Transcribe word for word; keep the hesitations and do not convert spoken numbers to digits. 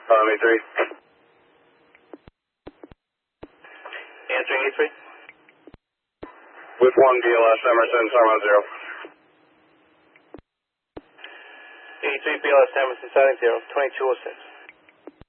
Um, E three. Answering E three. With one B L S Emerson, Sarma zero. E three B L S Emerson, signing zero, twenty-two oh six.